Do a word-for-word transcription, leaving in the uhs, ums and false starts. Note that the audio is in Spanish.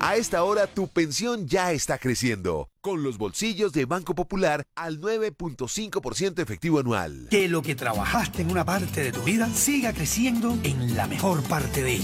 A esta hora tu pensión ya está creciendo, con los bolsillos de Banco Popular al nueve punto cinco por ciento efectivo anual. Que lo que trabajaste en una parte de tu vida siga creciendo en la mejor parte de ella.